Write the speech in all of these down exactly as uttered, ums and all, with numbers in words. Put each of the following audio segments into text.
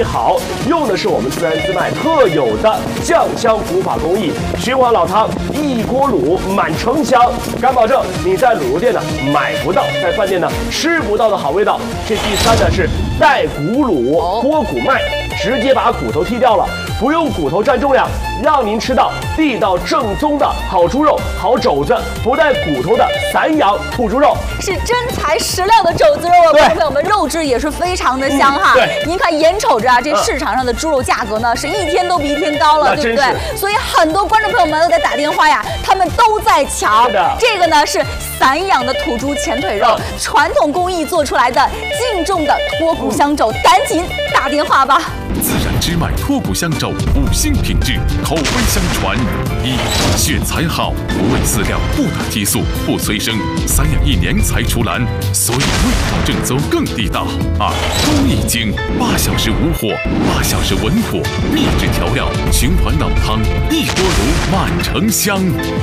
意好，用的是我们自然自卖特有的酱香古法工艺，循环老汤，一锅卤满城香，敢保证你在卤肉店呢买不到，在饭店呢吃不到的好味道。这第三呢是带骨卤脱骨麦，直接把骨头剔掉了，不用骨头占重量，让您吃到地道正宗的好猪肉、好肘子，不带骨头的散养土猪肉， 是真材实料的肘子肉啊！观众朋友们，肉质也是非常的香哈。 嗯、对， 您看眼瞅着啊，这市场上的猪肉价格呢，是一天都比一天高了，对不对？所以很多观众朋友们都在打电话呀，他们都在抢。这个呢是散养的土猪前腿肉，啊、传统工艺做出来的净重的脱骨香肘，嗯、赶紧打电话吧。 自然之脉脱骨香肘，五星品质，口碑相传。一，血材好，不喂饲料，不打激素，不催生，散养一年才出栏，所以味道正宗更地道。二，工艺精，八小时无火，八小时稳妥，秘制调料，循环老汤，一锅卤满城香。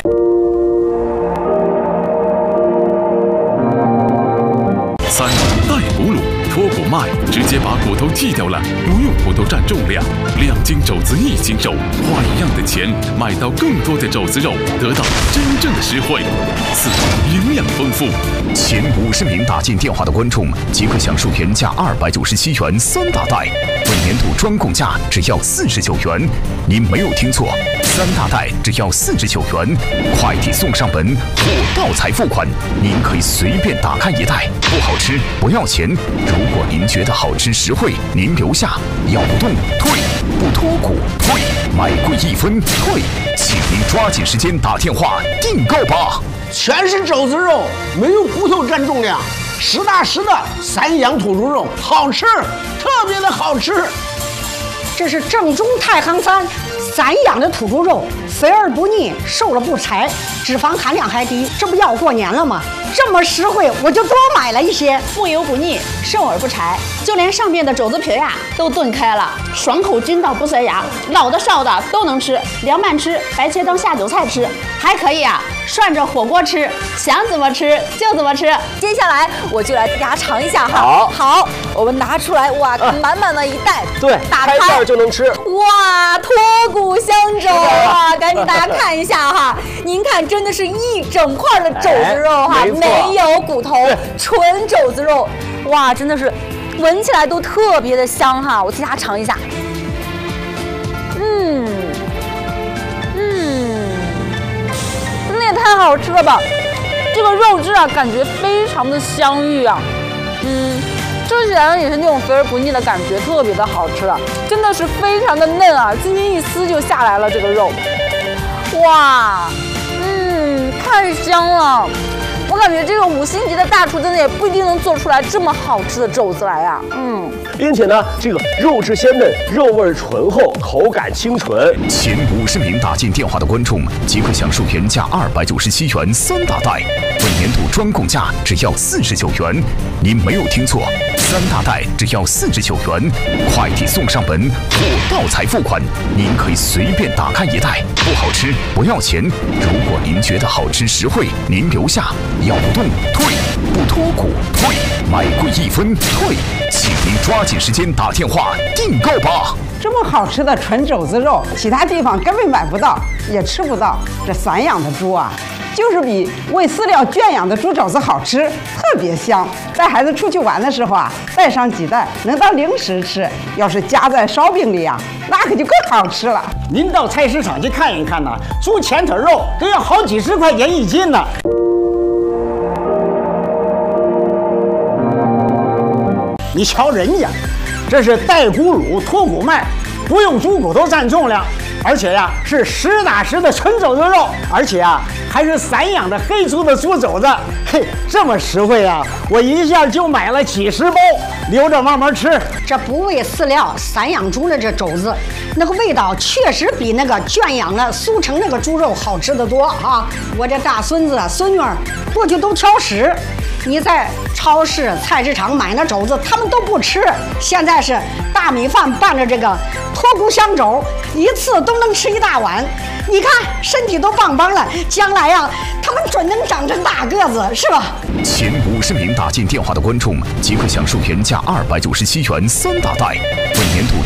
三，带骨卤。脱骨麦，直接把骨头剔掉了，不用骨头占重量，两斤肘子一斤肉，花一样的钱买到更多的肘子肉，得到真正的实惠。四，营养丰富。 前五十名打进电话的观众即可享受原价二百九十七元三大袋，本年度专供价只要四十九元。您没有听错，三大袋只要四十九元，快递送上门，货到才付款。您可以随便打开一袋，不好吃不要钱。如果您觉得好吃实惠，您留下，要不动退，不脱骨退，买贵一分退，请您抓紧时间打电话订购吧。 全是肘子肉，没有骨头占重量，实打实的散养土猪肉，好吃，特别的好吃。 这是正宗太行山散养的土猪肉，肥而不腻，瘦了不柴，脂肪含量还低，这不要过年了吗？这么实惠，我就多买了一些。 不油不腻，瘦而不柴，就连上面的肘子皮呀、啊、都炖开了，爽口筋道不塞牙，老的少的都能吃，凉拌吃，白切当下酒菜吃，还可以啊涮着火锅吃，想怎么吃就怎么吃。 接下来我就来给大家尝一下哈。 好， 好，我们拿出来，哇，啊、满满的一袋， 对， 打开开袋就能吃。 哇，脱骨香肘啊！赶紧大家看一下哈，您看，真的是一整块的肘子肉哈， 哎、 没有骨头，纯肘子肉，哇，真的是闻起来都特别的香哈。我替大家尝一下，嗯嗯，那也太好吃了吧！这个肉质啊，感觉非常的香芋啊，嗯。吃起来也是那种肥而不腻的感觉，特别的好吃了，真的是非常的嫩啊，轻轻一撕就下来了这个肉，哇，嗯，太香了，我感觉这个五星级的大厨真的也不一定能做出来这么好吃的肘子来呀、啊，嗯， 并且呢，这个肉质鲜嫩，肉味醇厚，口感清纯。 前五十名打进电话的观众即可享受原价二百九十七元三大袋，本年度专供价只要四十九元。您没有听错，三大袋只要四十九元，快递送上门，货到才付款。您可以随便打开一袋，不好吃不要钱。如果您觉得好吃实惠，您留下，要不动退，不脱骨退，买贵一分退，请您抓紧时间打电话订购吧。 这么好吃的纯肘子肉，其他地方根本买不到，也吃不到。这散养的猪啊，就是比喂饲料圈养的猪肘子好吃，特别香。带孩子出去玩的时候啊，带上几袋，能当零食吃。要是夹在烧饼里啊，那可就更好吃了。 您到菜市场去看一看呢，猪前腿肉都要好几十块钱一斤呢。你瞧人家，这是带骨卤脱骨麦，不用猪骨头占重量，而且呀是实打实的纯肘子肉，而且啊还是散养的黑猪的猪肘子，嘿，这么实惠啊！我一下就买了几十包，留着慢慢吃。 这不喂饲料散养猪的这肘子，那个味道确实比那个圈养的速成那个猪肉好吃得多啊！我这大孙子孙女儿过去都挑食。你在超市、菜市场买那肘子，他们都不吃。现在是大米饭拌着这个脱骨香肘，一次都能吃一大碗。你看身体都棒棒了，将来呀、啊，他们准能长成大个子，是吧？ 前五十名打进电话的观众即可享受原价二百九十七元三大袋，本年度